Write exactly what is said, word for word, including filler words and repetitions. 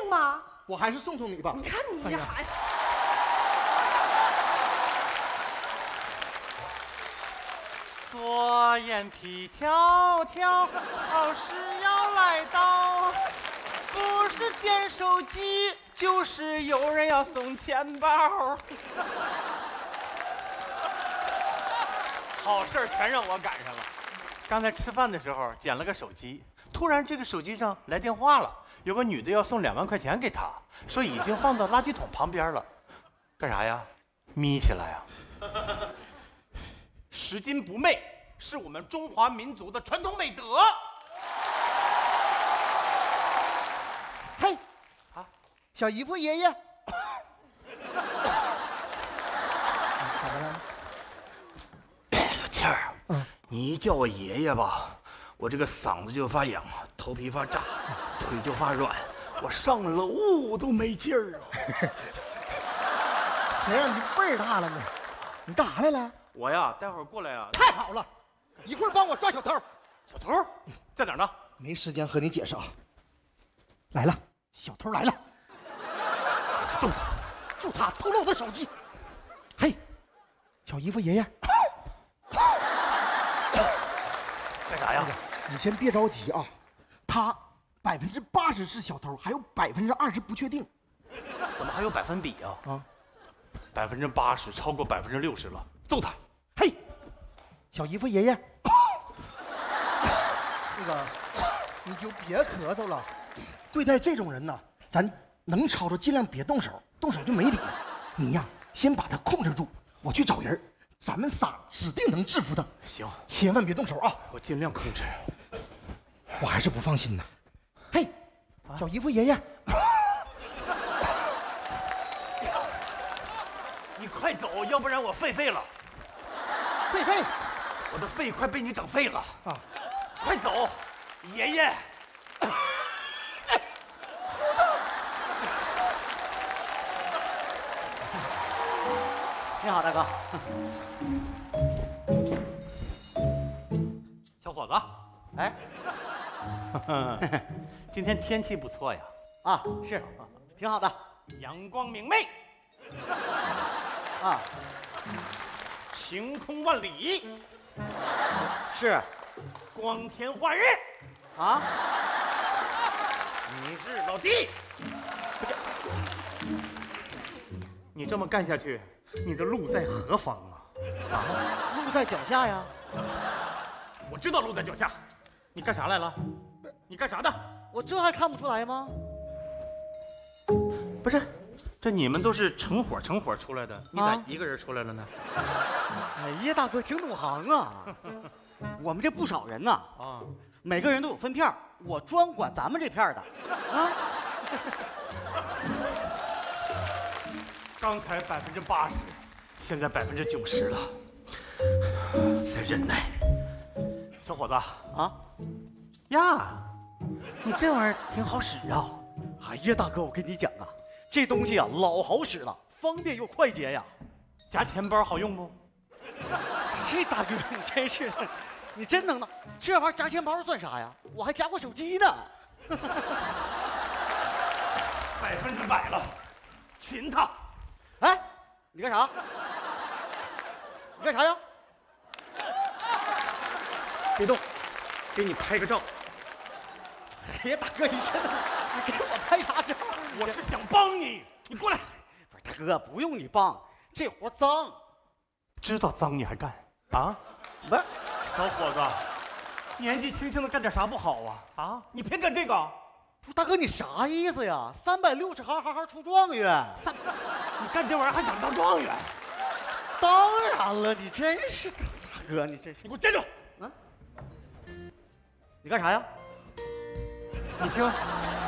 吗？ 我还是送送你吧。 你看你这孩子。 左眼皮跳跳，好事要来到，不是捡手机，就是有人要送钱包。好事全让我赶上了。刚才吃饭的时候捡了个手机，突然这个手机上来电话了，有个女的要送两万块钱给他，说已经放到垃圾桶旁边了。干啥呀？眯起来呀！拾金不昧是我们中华民族的传统美德。 嘿，啊，小姨夫爷爷，咋的了？ 倩儿，嗯，你一叫我爷爷吧，我这个嗓子就发痒，头皮发炸，腿就发软，我上楼都没劲儿啊。 谁让你辈儿大了呢？你干啥来了？ 我呀，待会儿过来啊。 太好了，一会儿帮我抓小偷。 小偷在哪儿呢？ 没时间和你解释啊。来了，小偷来了，揍他，助他偷了我的手机。嘿，小姨夫爷爷， 干啥呀？ 你先别着急啊，他百分之八十是小偷，还有百分之二十不确定。 怎么还有百分比啊？ 啊， 百分之八十超过百分之六十了，揍他！ 嘿，小姨夫爷爷，那个你就别咳嗽了。对待这种人呢，咱能吵着尽量别动手，动手就没理了。你呀，先把他控制住，我去找人，咱们仨指定能制服他。 行， 千万别动手啊！ 我尽量控制。 我还是不放心呢。嘿，小姨夫爷爷， 你快走，要不然我肺废了。 狒狒， 我的肺快被你整废了啊！ 快走，爷爷。 你好，大哥。 小伙子， 哎， 今天天气不错呀。 啊，是，挺好的。 阳光明媚， 啊， 晴空万里， 是， 光天化日。 啊， 你是老弟，你这么干下去，你的路在何方啊？ 啊，路在脚下呀。 我知道路在脚下，你干啥来了？你干啥的？ 我这还看不出来吗？ 不是，这你们都是成伙成伙出来的，你咋啊一个人出来了呢？ 哎呀，大哥挺懂行啊。我们这不少人呐， 啊， 每个人都有分片儿，我专管咱们这片儿的。啊， 刚才百分之八十，现在百分之九十了，再忍耐。小伙子啊， 呀，你这玩意儿挺好使啊。 哎呀，大哥，我跟你讲啊，这东西啊老好使了，方便又快捷呀。 夹钱包好用不？ 这大哥你真是的，你真能耐，这玩意儿夹钱包算啥呀？我还夹过手机呢。 百分之百了，擒他！ 哎，你干啥？你干啥呀？ 别动，给你拍个照。 哎呀，大哥，你真的，你给我拍啥照？ 我是想帮你，你过来。 不是大哥，不用你帮，这活脏。 知道脏你还干啊？ 不是， 小伙子，年纪轻轻的干点啥不好啊？啊，你偏干这个？ 不是大哥，你啥意思呀？三百六十行，行行出状元。 三，你干这玩意儿还想当状元？ 当然了，你真是的，大哥，你真是。 你给我站住！ 啊！你干啥呀？ 你听，